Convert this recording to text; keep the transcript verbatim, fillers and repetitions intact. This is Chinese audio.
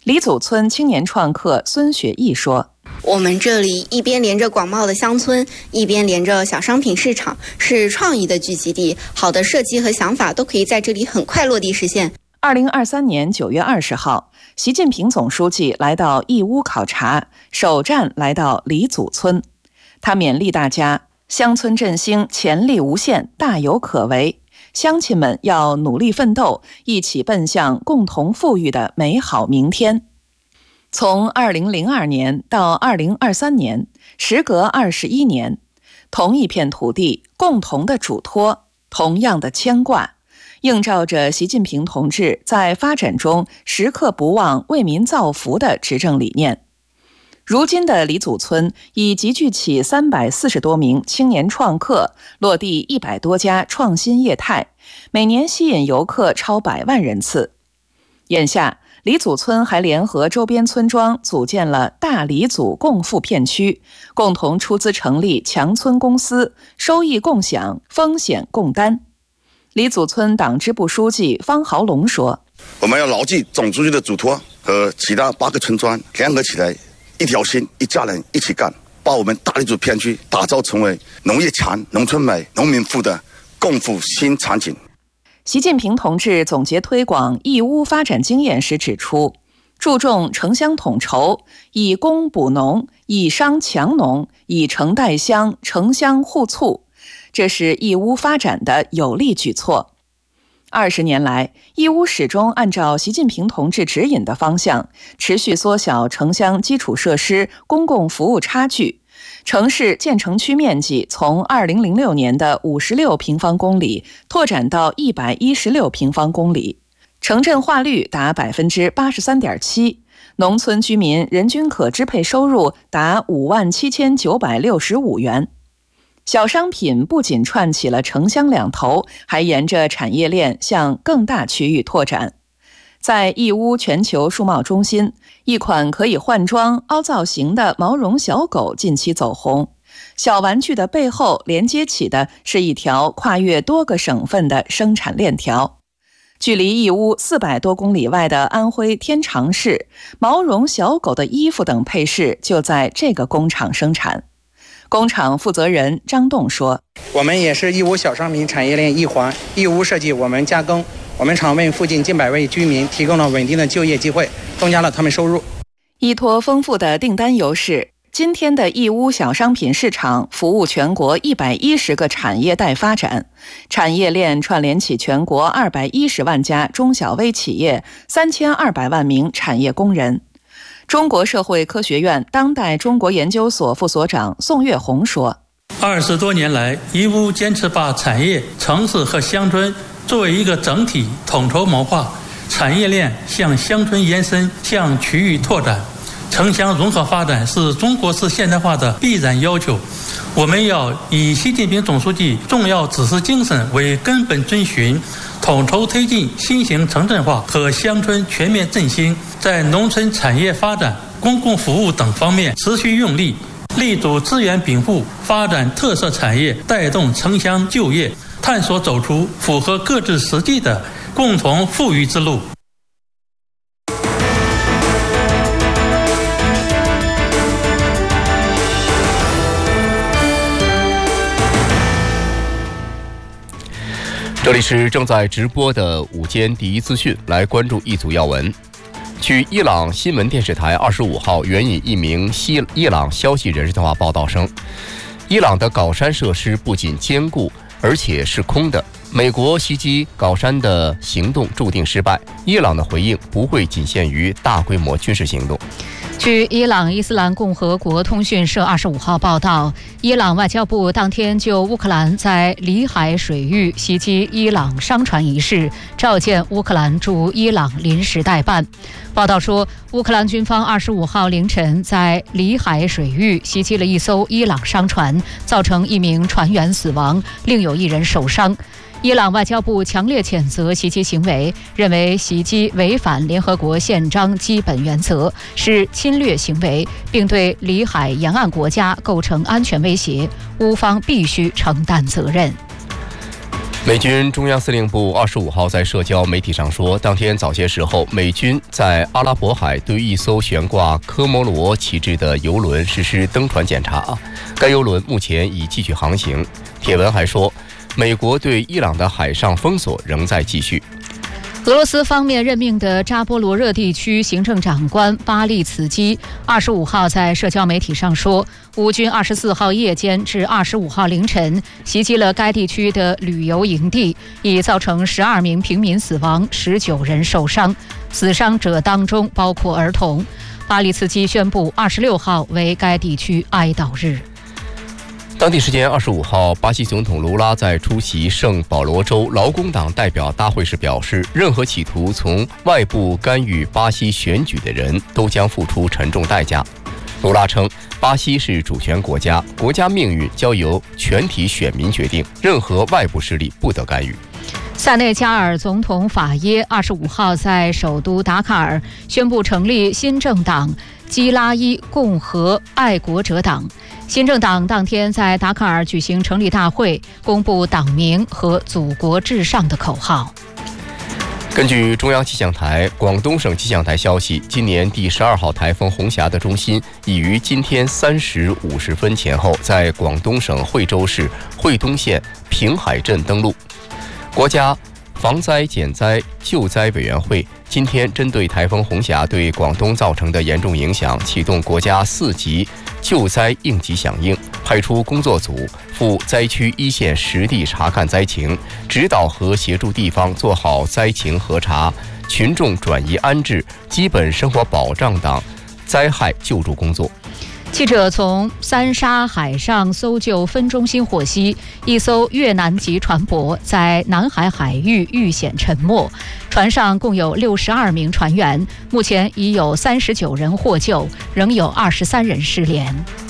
李祖村青年创客孙雪毅说：“ 我们这里一边连着广袤的乡村，一边连着小商品市场，是创意的聚集地。好的设计和想法都可以在这里很快落地实现。” 二零二三年九月二十号，习近平总书记来到义乌考察，首站来到李祖村。他勉励大家，乡村振兴潜力无限，大有可为，乡亲们要努力奋斗，一起奔向共同富裕的美好明天。从二零零二年到二零二三年，时隔二十一年，同一片土地，共同的嘱托，同样的牵挂，映照着习近平同志在发展中时刻不忘为民造福的执政理念。如今的李祖村已集聚起三百四十多名青年创客，落地一百多家创新业态，每年吸引游客超百万人次。眼下，李祖村还联合周边村庄组建了大李祖共富片区，共同出资成立强村公司，收益共享，风险共担。李祖村党支部书记方豪龙说：“ 我们要牢记总书记的嘱托，和其他八个村庄联合起来，一条心，一家人，一起干，把我们大李祖片区打造成为农业强、农村美、农民富的共富新场景。” 习近平同志总结推广义乌发展经验时指出，注重城乡统筹，以工补农，以商强农，以城带乡，城乡互促，这是义乌发展的有力举措。二十年来，义乌始终按照习近平同志指引的方向，持续缩小城乡基础设施、公共服务差距。城市建成区面积从二零零六年的五十六平方公里拓展到一百一十六平方公里，城镇化率达百分之八十三点七，农村居民人均可支配收入达五万七千九百六十五元。小商品不仅串起了城乡两头，还沿着产业链向更大区域拓展。在义乌全球数贸中心，一款可以换装、凹造型的毛绒小狗近期走红。小玩具的背后连接起的是一条跨越多个省份的生产链条。距离义乌四百多公里外的安徽天长市，毛绒小狗的衣服等配饰就在这个工厂生产。工厂负责人张栋说：“ 我们也是义乌小商品产业链一环，义乌设计，我们加工。我们厂为附近近百位居民提供了稳定的就业机会，增加了他们收入。” 依托丰富的订单优势，今天的义乌小商品市场服务全国一百一十个产业带发展，产业链串联起全国二百一十万家中小微企业，三千二百万名产业工人。中国社会科学院当代中国研究所副所长宋月红说：“ 二十多年来，义乌坚持把产业、城市和乡村作为一个整体统筹谋划，产业链向乡村延伸，向区域拓展，城乡融合发展是中国式现代化的必然要求。我们要以习近平总书记重要指示精神为根本遵循，统筹推进新型城镇化和乡村全面振兴，在农村产业发展、公共服务等方面持续用力，力主资源禀赋，发展特色产业，带动城乡就业，探索走出符合各自实际的共同富裕之路。” 这里是正在直播的午间第一资讯，来关注一组要闻。据伊朗新闻电视台二十五号援引一名西伊朗消息人士的话报道称，伊朗的镐山设施不仅坚固，而且是空的。美国袭击镐山的行动注定失败，伊朗的回应不会仅限于大规模军事行动。 据伊朗伊斯兰共和国通讯社二十五号报道，伊朗外交部当天就乌克兰在里海水域袭击伊朗商船一事召见乌克兰驻伊朗临时代办。报道说，乌克兰军方二十五号凌晨在里海水域袭击了一艘伊朗商船，造成一名船员死亡，另有一人受伤。伊朗外交部强烈谴责袭击行为，认为袭击违反联合国宪章基本原则，是侵略行为，并对里海沿岸国家构成安全威胁，乌方必须承担责任。 美军中央司令部二十五号在社交媒体上说，当天早些时候，美军在阿拉伯海对一艘悬挂科摩罗旗帜的油轮实施登船检查，该油轮目前已继续航行。帖文还说，美国对伊朗的海上封锁仍在继续。 俄罗斯方面任命的扎波罗热地区行政长官巴利茨基二十五号在社交媒体上说，乌军二十四号夜间至二十五号凌晨袭击了该地区的旅游营地，已造成十二名平民死亡，十九人受伤，死伤者当中包括儿童。巴利茨基宣布二十六号为该地区哀悼日。 当地时间二十五号，巴西总统卢拉在出席圣保罗州劳工党代表大会时表示，任何企图从外部干预巴西选举的人都将付出沉重代价。卢拉称，巴西是主权国家，国家命运交由全体选民决定，任何外部势力不得干预。 塞内加尔总统法耶二十五号在首都达卡尔宣布成立新政党基拉伊共和爱国者党。新政党当天在达卡尔举行成立大会，公布党名和祖国至上的口号。 根据中央气象台、广东省气象台消息，今年第十二号台风红霞的中心已于今天三时五十分前后在广东省惠州市惠东县平海镇登陆。国家防灾减灾救灾委员会今天针对台风红霞对广东造成的严重影响，启动国家四级救灾应急响应，派出工作组赴灾区一线实地查看灾情，指导和协助地方做好灾情核查、群众转移安置、基本生活保障等灾害救助工作。 记者从三沙海上搜救分中心获悉，一艘越南籍船舶在南海海域遇险沉没，船上共有六十二名船员，目前已有三十九人获救，仍有二十三人失联。